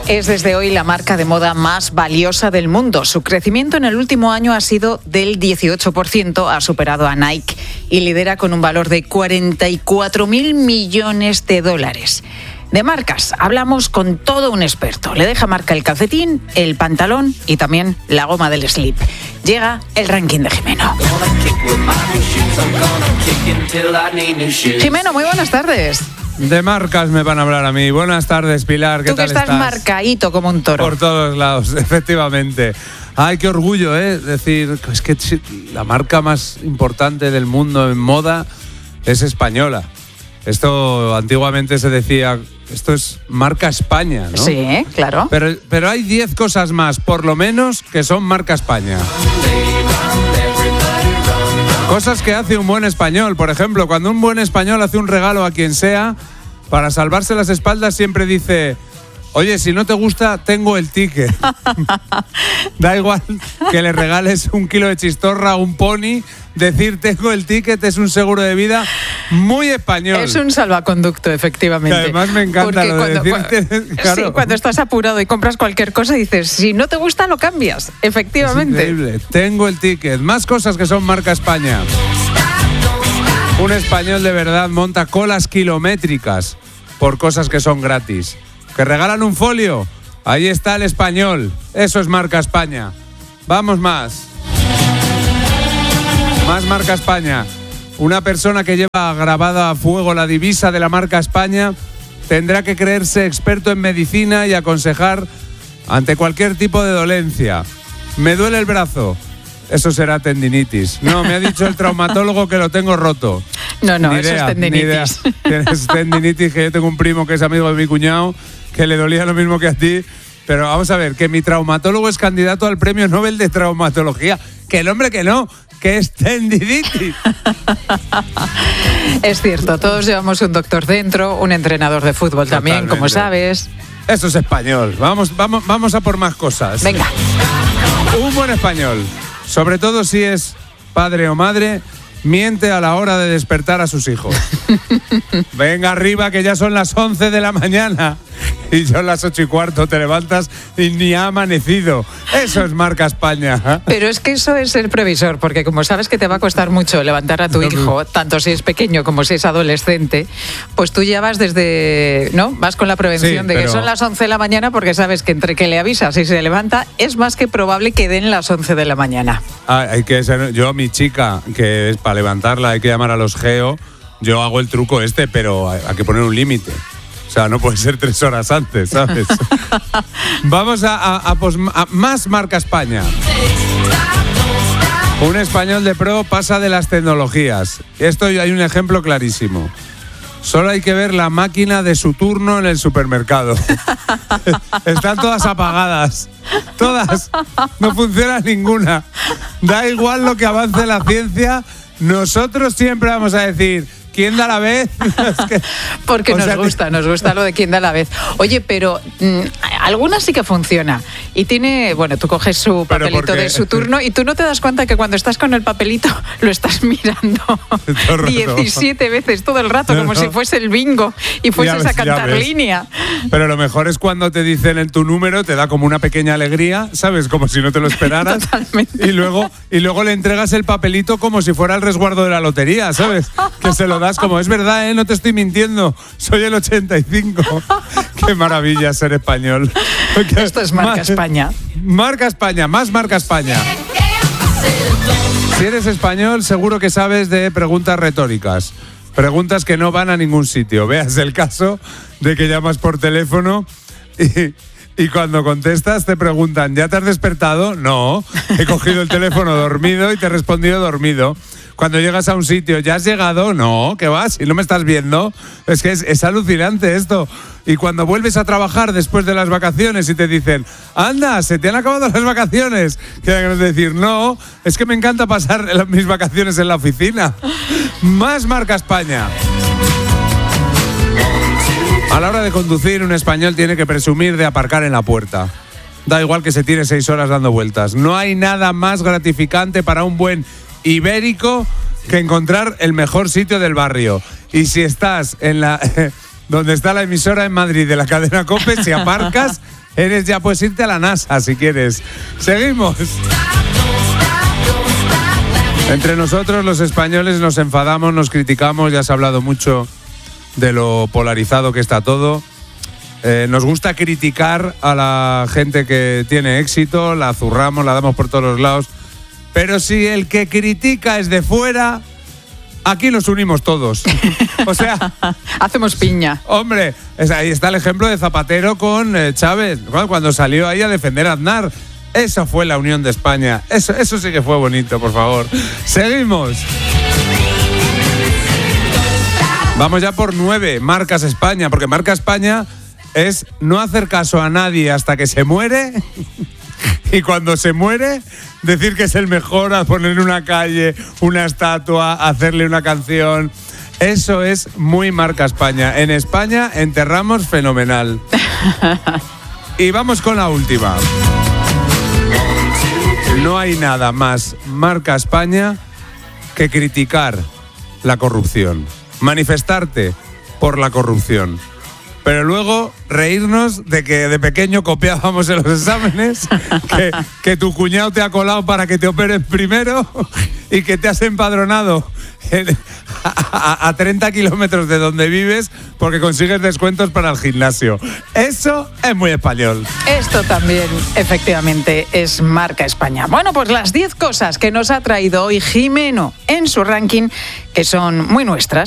Es desde hoy la marca de moda más valiosa del mundo. Su crecimiento en el último año ha sido del 18%, ha superado a Nike y lidera con un valor de 44.000 millones de dólares. De marcas, hablamos con todo un experto. Le deja marca el calcetín, el pantalón y también la goma del slip. Llega el ranking de Jimeno. Jimeno, muy buenas tardes. De marcas me van a hablar a mí. Buenas tardes, Pilar. ¿Qué Tú tal que estás marcadito como un toro. Por todos lados, efectivamente. Ay, qué orgullo, decir, es que la marca más importante del mundo en moda es española. Esto antiguamente se decía, esto es marca España, ¿no? Sí, claro. Pero hay 10 cosas más, por lo menos, que son marca España. Cosas que hace un buen español. Por ejemplo, cuando un buen español hace un regalo a quien sea, para salvarse las espaldas siempre dice: oye, si no te gusta, tengo el ticket. Da igual que le regales 1 kilo de chistorra o un pony, decir tengo el ticket es un seguro de vida muy español. Es un salvaconducto, efectivamente. Que además me encanta lo de decirte, claro. Sí, cuando estás apurado y compras cualquier cosa dices, si no te gusta lo cambias, efectivamente. Es increíble, tengo el ticket. Más cosas que son marca España. Un español de verdad monta colas kilométricas por cosas que son gratis. ¿Que regalan un folio? Ahí está el español. Eso es marca España. Vamos más. Más marca España. Una persona que lleva grabada a fuego la divisa de la marca España tendrá que creerse experto en medicina y aconsejar ante cualquier tipo de dolencia. Me duele el brazo. Eso será tendinitis. No, me ha dicho el traumatólogo que lo tengo roto. No, eso es tendinitis. Tienes tendinitis, que yo tengo un primo que es amigo de mi cuñado, que le dolía lo mismo que a ti. Pero vamos a ver, que mi traumatólogo es candidato al premio Nobel de Traumatología. Que el hombre que no, que es tendinitis. Es cierto, todos llevamos un doctor dentro, un entrenador de fútbol también, como sabes. Eso es español. Vamos a por más cosas. Venga. Un buen español, sobre todo si es padre o madre, miente a la hora de despertar a sus hijos. Venga arriba, que ya son las 11 de la mañana y son las 8:15, te levantas y ni ha amanecido. Eso es marca España. Pero es que eso es ser previsor, porque como sabes que te va a costar mucho levantar a tu hijo, tanto si es pequeño como si es adolescente, pues tú ya vas vas con la prevención de que son las 11 de la mañana, porque sabes que entre que le avisas y se levanta, es más que probable que den las 11 de la mañana. Yo a mi chica, que es para levantarla, hay que llamar a los geo. Yo hago el truco pero hay que poner un límite. O sea, no puede ser 3 horas antes, ¿sabes? Vamos a más marca España. Un español de pro pasa de las tecnologías. Esto hay un ejemplo clarísimo. Solo hay que ver la máquina de su turno en el supermercado. Están todas apagadas. Todas. No funciona ninguna. Da igual lo que avance la ciencia. Nosotros siempre vamos a decir: ¿quién da la vez? Porque nos gusta lo de quién da la vez. Oye, pero alguna sí que funciona. Y tiene, tú coges su papelito de su turno y tú no te das cuenta que cuando estás con el papelito lo estás mirando 17 veces todo el rato, como si fuese el bingo y fueses a cantar línea. Pero lo mejor es cuando te dicen en tu número, te da como una pequeña alegría, ¿sabes? Como si no te lo esperaras. Totalmente. Y luego le entregas el papelito como si fuera el resguardo de la lotería, ¿sabes? Que se lo das como, es verdad, no te estoy mintiendo, soy el 85. Qué maravilla ser español. Esto es marca España. Marca España, más marca España. Si eres español, seguro que sabes de preguntas retóricas. Preguntas que no van a ningún sitio. Veas el caso de que llamas por teléfono y cuando contestas te preguntan: ¿ya te has despertado? No, he cogido el teléfono dormido y te he respondido dormido. Cuando llegas a un sitio, ¿ya has llegado? No, ¿qué vas? ¿Y no me estás viendo? Es que es alucinante esto. Y cuando vuelves a trabajar después de las vacaciones y te dicen: anda, ¿se te han acabado las vacaciones? Quieres decir: no, es que me encanta pasar mis vacaciones en la oficina. Más marca España. A la hora de conducir, un español tiene que presumir de aparcar en la puerta. Da igual que se tire 6 horas dando vueltas. No hay nada más gratificante para un buen ibérico que encontrar el mejor sitio del barrio. Y si estás en donde está la emisora en Madrid de la cadena COPE, si aparcas, Eres ya, puedes irte a la NASA si quieres. Seguimos. Entre nosotros los españoles nos enfadamos, nos criticamos, ya se ha hablado mucho de lo polarizado que está todo. Nos gusta criticar a la gente que tiene éxito, la zurramos, la damos por todos los lados. Pero si el que critica es de fuera, aquí nos unimos todos. O sea, hacemos piña. Hombre, ahí está el ejemplo de Zapatero con Chávez, cuando salió ahí a defender a Aznar. Eso fue la unión de España. Eso sí que fue bonito, por favor. Seguimos. Vamos ya por 9, Marcas España, porque Marca España es no hacer caso a nadie hasta que se muere y cuando se muere decir que es el mejor, a ponerle una calle, una estatua, hacerle una canción. Eso es muy Marca España. En España enterramos fenomenal. Y vamos con la última. No hay nada más Marca España que criticar la corrupción, manifestarte por la corrupción, pero luego reírnos de que de pequeño copiábamos en los exámenes, que tu cuñado te ha colado para que te operen primero y que te has empadronado a 30 kilómetros de donde vives porque consigues descuentos para el gimnasio. Eso es muy español. Esto también, efectivamente, es Marca España. Bueno, pues las 10 cosas que nos ha traído hoy Jimeno en su ranking, que son muy nuestras.